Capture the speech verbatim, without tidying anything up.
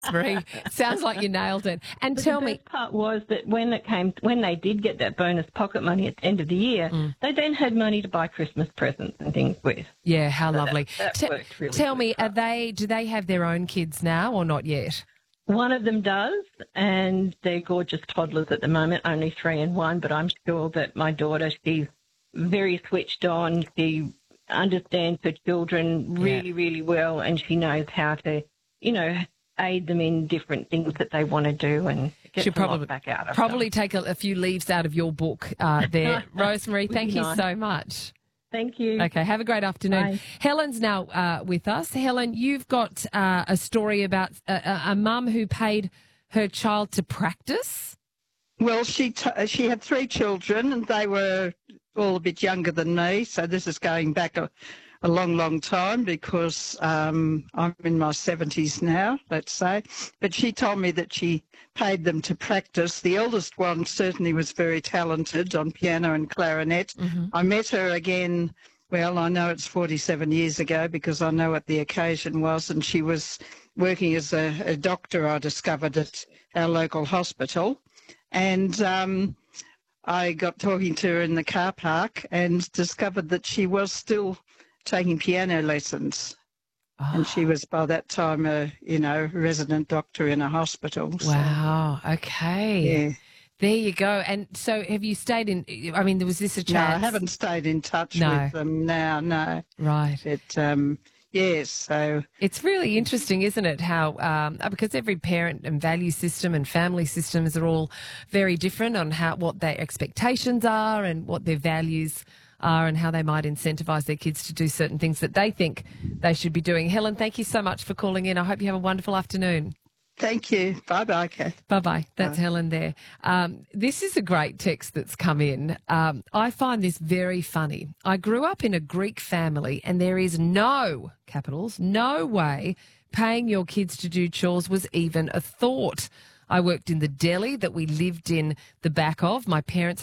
Marie, sounds like you nailed it. And But tell the me, best part was that when it came, when they did get that bonus pocket money at the end of the year, Mm. they then had money to buy Christmas presents and things with. yeah, how So lovely. That, that Te- worked really tell good me, for are us. they? Do they have their own kids now or not yet? One of them does, and they're gorgeous toddlers at the moment, only three and one. But I'm sure that my daughter, she's very switched on. She understands her children really, Yeah. really well, and she knows how to, you know, aid them in different things that they want to do and get She'll a lot probably back out of probably them. take a, a few leaves out of your book uh, there, Rosemary. Would Thank be you nice. so much. Thank you. Okay, have a great afternoon. Bye. Helen's now uh, with us. Helen, you've got uh, a story about a, a, a mum who paid her child to practice. Well, she t- she had three children, and they were all a bit younger than me. So this is going back a, a long, long time because um, I'm in my seventies now, let's say. But she told me that she paid them to practice. The eldest one certainly was very talented on piano and clarinet. Mm-hmm. I met her again. Well, I know it's forty-seven years ago because I know what the occasion was, and she was working as a, a doctor, I discovered, at our local hospital. And um, I got talking to her in the car park and discovered that she was still taking piano lessons. Oh, And she was, by that time, a, you know, resident doctor in a hospital. So, wow. Okay. yeah. There you go. And so have you stayed in, I mean, was this a No, chance? I haven't stayed in touch No. with them now, no. Right. But, um, yes, so... It's really interesting, isn't it, how, um, because every parent and value system and family systems are all very different on how what their expectations are and what their values are and how they might incentivise their kids to do certain things that they think they should be doing. Helen, thank you so much for calling in. I hope you have a wonderful afternoon. Thank you. Bye-bye, Kath. Bye-bye. That's Bye. Helen there. Um, this is a great text that's come in. Um, I find this very funny. I grew up in a Greek family and there is no, capitals, no way paying your kids to do chores was even a thought. I worked in the deli that we lived in the back of. My parents